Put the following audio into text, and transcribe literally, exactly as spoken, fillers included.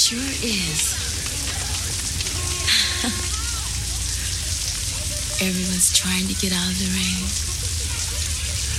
sure is. Everyone's trying to get out of the rain.